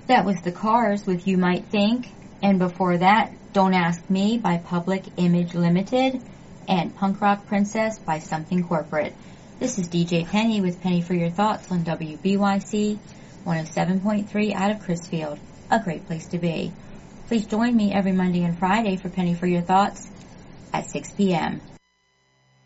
That was The Cars with You Might Think, and before that, Don't Ask Me by Public Image Limited, and Punk Rock Princess by Something Corporate. This is DJ Penny with Penny for Your Thoughts on WBYC 107.3 out of Crisfield, a great place to be. Please join me every Monday and Friday for Penny for Your Thoughts at 6 p.m.